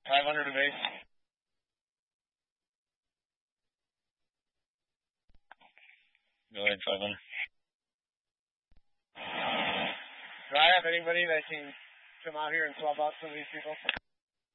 500 a base. Go ahead, 500. Do I have anybody that can come out here and swap out some of these people?